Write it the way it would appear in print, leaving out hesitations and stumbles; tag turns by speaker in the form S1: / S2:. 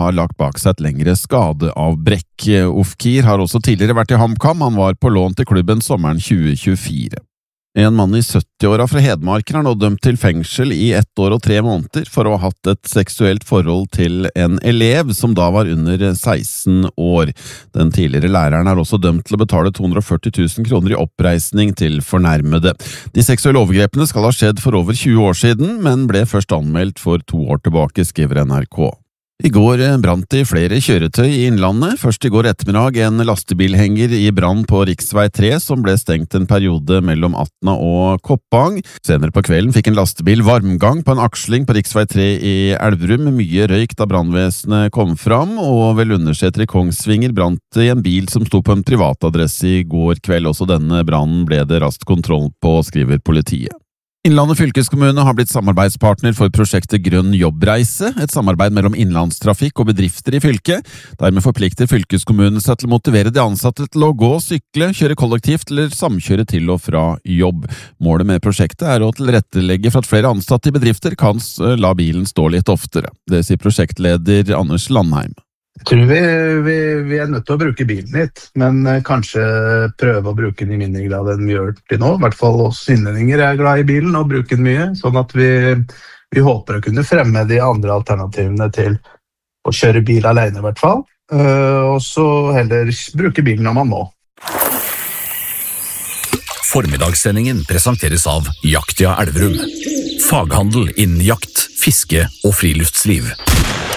S1: har lagt bak seg et lengre skadeavbrekk. Ofkir har også tidligere vært i HamKam, han var på lån til klubben sommeren 2024. En mann i 70-åra fra Hedmark er nå dømt til fengsel i 1 år og 3 måneder for å ha hatt et seksuelt forhold til en elev som da var under 16 år. Den tidligere læreren er også dømt til å betale 240 000 kroner i oppreisning til fornærmede. De seksuelle overgrepene skal ha skjedd for over 20 år siden, men ble først anmeldt for 2 år tilbake, skriver NRK. I går brant det i flere kjøretøy i Innlandet. Først i går ettermiddag en lastebilhenger i brann på riksvei 3 som ble stengt en periode mellom Atna og Koppang. Senere på kvelden fikk en lastebil varmgang på en aksling på riksvei 3 i Elverum. Mye røyk da brannvesenet kom fram, og ved Lunderseter i Kongsvinger brant det i en bil som sto på en privatadresse i går kveld. Også denne brannen ble det raskt kontroll på, skriver politiet. Innlandet fylkeskommune har blitt samarbeidspartner for prosjektet Grønn jobbreise, et samarbeid mellom innlandstrafikk og bedrifter i fylket. Dermed forplikter fylkeskommunen seg til å motivere de ansatte til å gå, sykle, kjøre kollektivt eller samkjøre til og fra jobb. Målet med prosjektet er å tilrettelegge for at flere ansatte i bedrifter kan la bilen stå litt oftere. Det sier prosjektleder Anders Landheim.
S2: Jeg tror vi er nødt til å bruke bilen litt, men kanskje prøve å bruke den i mindre grad enn vi gjør til nå. I hvert fall oss innlendinger er glad i bilen og bruker den mye, sånn at vi håper å kunne fremme de andre alternativene til å kjøre bil alene i hvert fall, og så heller bruke bilen når man må.
S3: Formiddagssendingen presenteres av Jaktia Elverum. Faghandel innen jakt, fiske og friluftsliv.